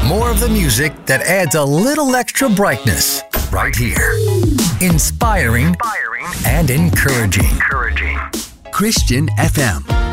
more of the music that adds a little extra brightness right here. Inspiring and encouraging. Christian FM.